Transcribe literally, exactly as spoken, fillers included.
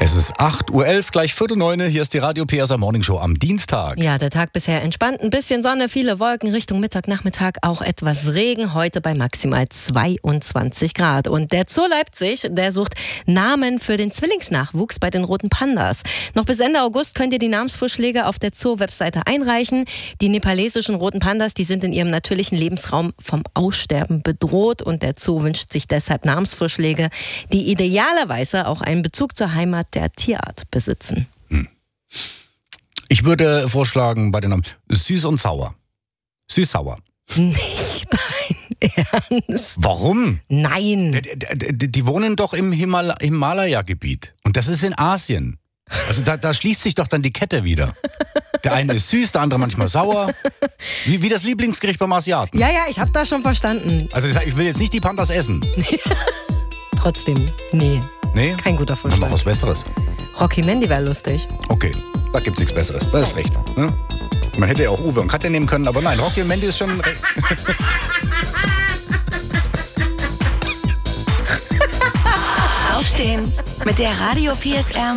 Es ist acht Uhr elf, gleich Viertel neun. Hier ist die Radio P S A Morning Show am Dienstag. Ja, der Tag bisher entspannt. Ein bisschen Sonne, viele Wolken, Richtung Mittag, Nachmittag auch etwas Regen. Heute bei maximal zweiundzwanzig Grad. Und der Zoo Leipzig, der sucht Namen für den Zwillingsnachwuchs bei den Roten Pandas. Noch bis Ende August könnt ihr die Namensvorschläge auf der Zoo-Webseite einreichen. Die nepalesischen Roten Pandas, die sind in ihrem natürlichen Lebensraum vom Aussterben bedroht. Und der Zoo wünscht sich deshalb Namensvorschläge, die idealerweise auch einen Bezug zur Heimat der Tierart besitzen. Hm. Ich würde vorschlagen bei den Namen süß und sauer. Süß-sauer. Nicht dein Ernst? Warum? Nein. Die, die, die wohnen doch im Himal- Himalaya-Gebiet. Und das ist in Asien. Also da, da schließt sich doch dann die Kette wieder. Der eine ist süß, der andere manchmal sauer. Wie, wie das Lieblingsgericht beim Asiaten. Ja, ja, ich habe das schon verstanden. Also ich will jetzt nicht die Pandas essen. Trotzdem, nee. Nee? Kein guter Haben wir Vorschlag. was Besseres. Rocky Mandy wäre lustig. Okay, da gibt's nichts Besseres. Das ist recht. Ne? Man hätte ja auch Uwe und Katja nehmen können, aber nein, Rocky und Mandy ist schon recht. Aufstehen mit der Radio P S R